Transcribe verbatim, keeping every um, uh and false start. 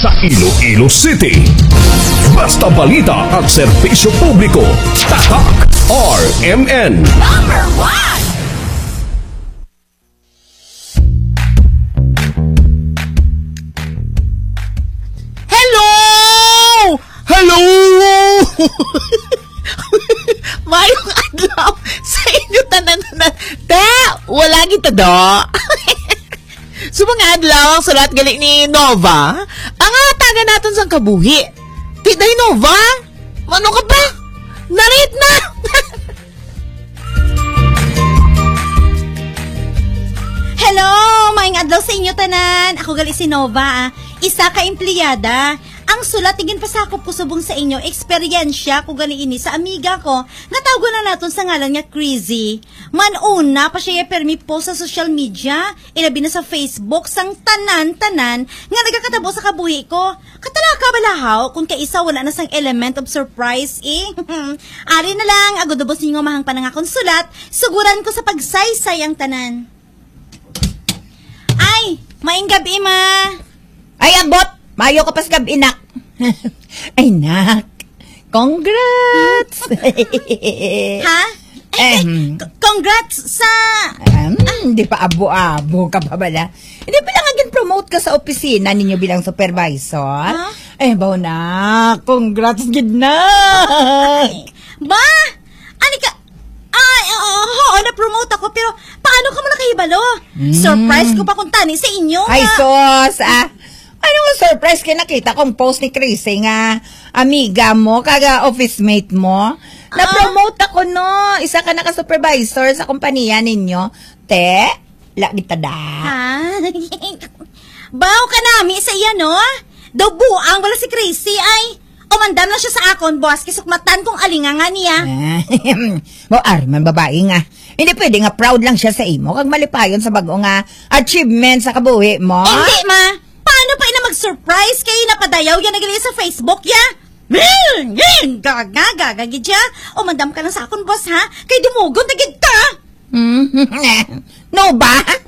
sa Iloilo City. Basta balita at serbisyo publiko. Tatak R M N. Number one! Hello! Hello! Mayong adlaw sa inyo tanan-tanan. Da! Wala kita da. So mga adlaw sa lahat galing ni Nova, ang atagan natin sa kabuhi. Tiday Nova? Ano ka ba? Narit na! Hello! Maing adlaw sa inyo tanan. Ako gali si Nova, ah. Isa ka empleyada. Ang sulat tingin pasakop ko subong sa inyo, eksperyensya ko gali ini sa amiga ko. Natawgo na naton sa ngalan nga Crazy. Manuna pa siya permi post sa social media, ilabi na sa Facebook sang tanan-tanan nga nagakatabo sa kabuhi ko. Katalaka balahaw kung kaisa wala na sang element of surprise eh. Ari na lang agudubos ninyo mahang panangakon sulat, suguran ko sa pagsaysay ang tanan. Ay, maing gabi ma. Ay, abot! Mayo ka pas gabi, nak. Ay, nak. Congrats! Ha? Ay, Um, c- congrats sa... um, Hindi pa abo-abo ka pa bala. Hindi pa lang agad promote ka sa opisina ninyo bilang supervisor. Huh? Eh, baw na. Congrats, gid na. Ba? Ani ka... Ay, oo, oo, na-promote ako, pero paano ka mo nakahibalo? Surprise ko pa kung tani sa inyo. Ay, nga. sos, ah. Anong surprise kaya nakita kong post ni Chrissy nga amiga mo, kaga office mate mo? Na-promote ako, no. Isa ka naka-supervisor sa kumpanya ninyo. Te, lagi tada. Ha? Baw ka nami sa iya, no? Daw buang wala si Chrissy, ay. Umandam lang siya sa akon, boss, kisukmatan kong alinga nga niya. Mo, arman babae nga. Hindi pwede nga proud lang siya sa imo. Kag malipayon sa bago nga achievement sa kabuhi mo. Hindi, ma. Paano pa ina mag-surprise kayo napadayaw yan nagali sa Facebook, ya? Gaga, gaga, gid siya. Umandam ka lang sa akon, boss, ha? Kay dumugon na gid ka. No ba?